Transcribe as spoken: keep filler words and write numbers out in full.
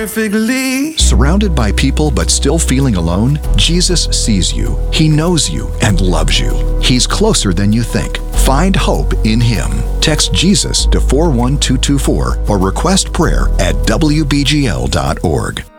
perfectly. Surrounded by people but still feeling alone, Jesus sees you. He knows you and loves you. He's closer than you think. Find hope in Him. Text Jesus to four one two two four or request prayer at W B G L dot org.